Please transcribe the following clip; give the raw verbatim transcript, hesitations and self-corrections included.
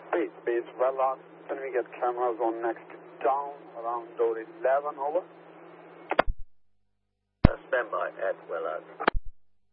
Speed, speed, well out. Can we get cameras on next down around door eleven, over? Uh, stand by at well out.